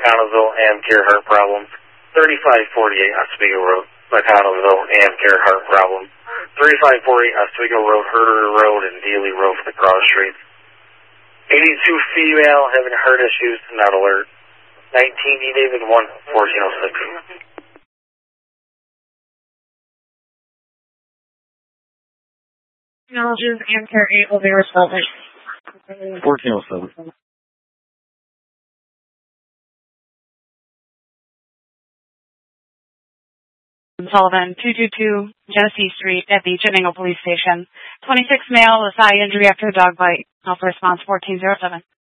McConnellsville and Gerhart problem. 3548 Oswego Road, McConnellsville and Gerhart problem. 3548 Oswego Road, Herder Road, and Dealey Road for the cross streets. 82 female having heart issues, not alert. 19 E David 1 1406. Acknowledges and Care 8 will be responding. 1407. Sullivan, 222 Genesee Street at the Chenango Police Station. 26 male with eye injury after a dog bite. Alpha response 1407.